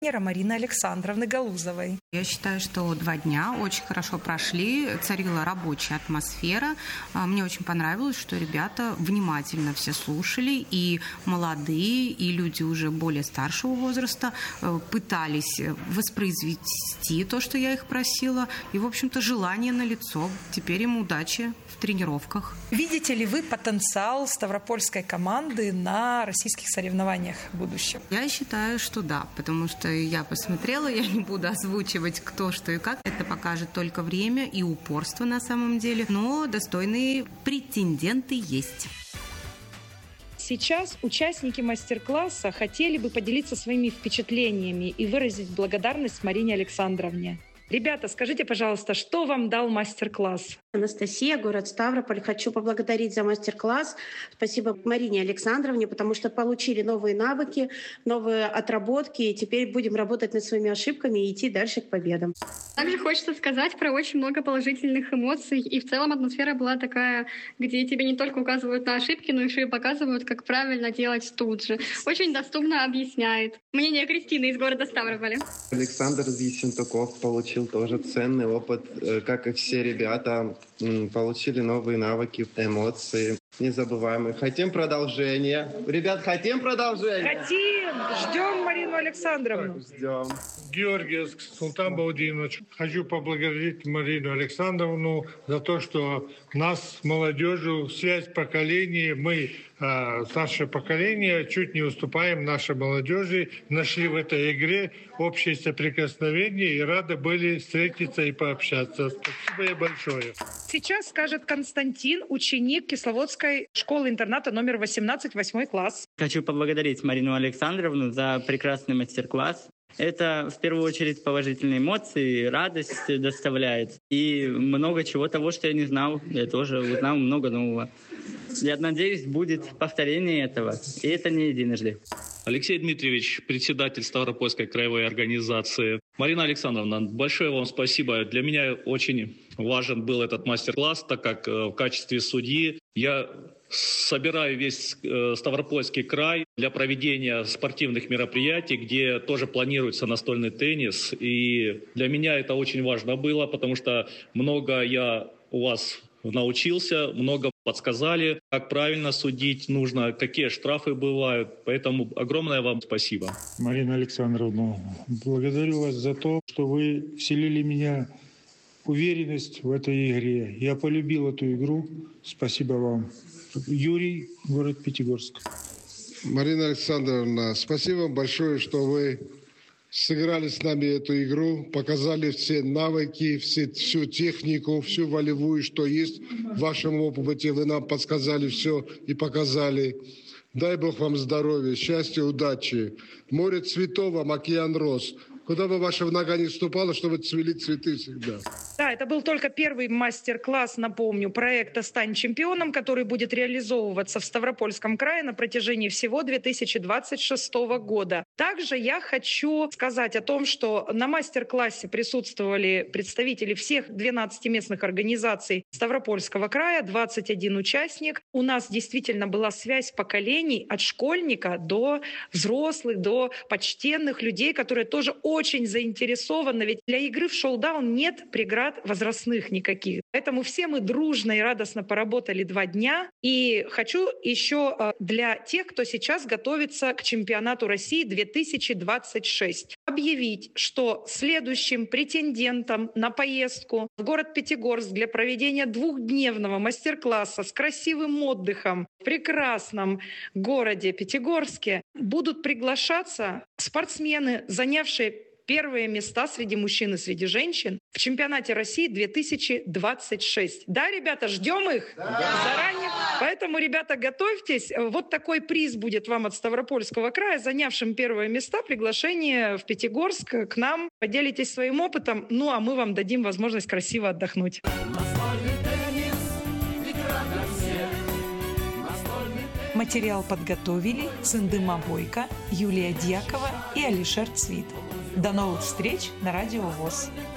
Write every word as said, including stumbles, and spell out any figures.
Марины Александровны Галузовой. Я считаю, что два дня очень хорошо прошли, царила рабочая атмосфера. Мне очень понравилось, что ребята внимательно все слушали, и молодые, и люди уже более старшего возраста пытались воспроизвести то, что я их просила, и, в общем-то, желание налицо. Теперь им удачи в тренировках. Видите ли вы потенциал ставропольской команды на российских соревнованиях в будущем? Я считаю, что да, потому что я посмотрела, я не буду озвучивать кто, что и как. Это покажет только время и упорство на самом деле, но достойные претенденты есть. Сейчас участники мастер-класса хотели бы поделиться своими впечатлениями и выразить благодарность Марине Александровне. Ребята, скажите, пожалуйста, что вам дал мастер-класс? Анастасия, город Ставрополь. Хочу поблагодарить за мастер-класс. Спасибо Марине Александровне, потому что получили новые навыки, новые отработки, и теперь будем работать над своими ошибками и идти дальше к победам. Также хочется сказать про очень много положительных эмоций. И в целом атмосфера была такая, где тебе не только указывают на ошибки, но еще и показывают, как правильно делать тут же. Очень доступно объясняет. Мнение Кристины из города Ставрополя. Александр Ессентуков получил тоже ценный опыт, как и все ребята. Получили новые навыки, эмоции незабываемые. Хотим продолжения. Ребят, хотим продолжения? Хотим! Ждем Марину Александровну. Так, ждем. Георгиевск, Султан Баудинович. Хочу поблагодарить Марину Александровну за то, что нас, молодежью, связь поколений, мы, э, старшее поколение, чуть не уступаем нашей молодежи, нашли в этой игре общее соприкосновение и рады были встретиться и пообщаться. Спасибо ей большое. Сейчас скажет Константин, ученик Кисловодской школы-интерната номер восемнадцать, восьмой класс. Хочу поблагодарить Марину Александровну за прекрасный мастер-класс. Это в первую очередь положительные эмоции, радость доставляет. И много чего того, что я не знал. Я тоже узнал много нового. Я надеюсь, будет повторение этого. И это не единожды. Алексей Дмитриевич, председатель Ставропольской краевой организации. Марина Александровна, большое вам спасибо. Для меня очень важен был этот мастер-класс, так как в качестве судьи я собираю весь Ставропольский край для проведения спортивных мероприятий, где тоже планируется настольный теннис. И для меня это очень важно было, потому что много я у вас научился, много подсказали, как правильно судить нужно, какие штрафы бывают. Поэтому огромное вам спасибо. Марина Александровна, благодарю вас за то, что вы вселили в меня уверенность в этой игре. Я полюбил эту игру. Спасибо вам. Юрий, город Пятигорск. Марина Александровна, спасибо вам большое, что вы сыграли с нами эту игру, показали все навыки, все, всю технику, всю волевую, что есть в вашем опыте. Вы нам подсказали все и показали. Дай Бог вам здоровья, счастья, удачи. Море цветов, вам океан роз. Куда бы ваша нога не ступала, чтобы цвели цветы всегда. Да, это был только первый мастер-класс, напомню, проекта «Стань чемпионом», который будет реализовываться в Ставропольском крае на протяжении всего две тысячи двадцать шестого года. Также я хочу сказать о том, что на мастер-классе присутствовали представители всех двенадцати местных организаций Ставропольского края, двадцать один участник. У нас действительно была связь поколений от школьника до взрослых, до почтенных людей, которые тоже очень заинтересованы, ведь для игры в шоу-даун нет преград возрастных никаких. Поэтому все мы дружно и радостно поработали два дня. И хочу еще для тех, кто сейчас готовится к чемпионату России две тысячи двадцать шесть, объявить, что следующим претендентом на поездку в город Пятигорск для проведения двухдневного мастер-класса с красивым отдыхом в прекрасном городе Пятигорске будут приглашаться спортсмены, занявшие первые места среди мужчин и среди женщин в чемпионате России две тысячи двадцать шесть. Да, ребята, ждем их да. заранее. Поэтому, ребята, готовьтесь. Вот такой приз будет вам от Ставропольского края, занявшим первые места. Приглашение в Пятигорск к нам. Поделитесь своим опытом. Ну, а мы вам дадим возможность красиво отдохнуть. Материал подготовили Цындыма Бойко, Юлия Дьякова и Алишер Цвит. До новых встреч на Радио ВОС.